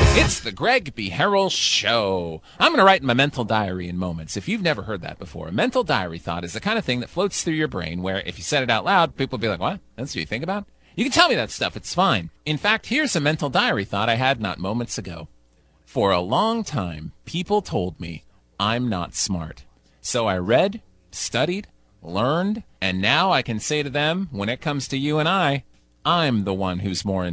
It's the Greg B. Harrell Show. I'm going to write in my mental diary in moments. If you've never heard that before, a mental diary thought is the kind of thing that floats through your brain where if you said it out loud, people will be like, what? That's what you think about? You can tell me that stuff. It's fine. In fact, here's a mental diary thought I had not moments ago. For a long time, people told me I'm not smart. So I read, studied, learned, and now I can say to them, when it comes to you and I'm the one who's more